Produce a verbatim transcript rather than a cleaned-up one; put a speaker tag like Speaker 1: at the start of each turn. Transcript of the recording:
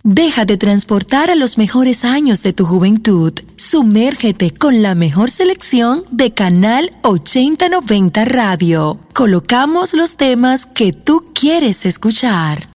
Speaker 1: Deja de transportar a los mejores años de tu juventud. Sumérgete con la mejor selección de Canal ochenta noventa Radio. Colocamos los temas que tú quieres escuchar.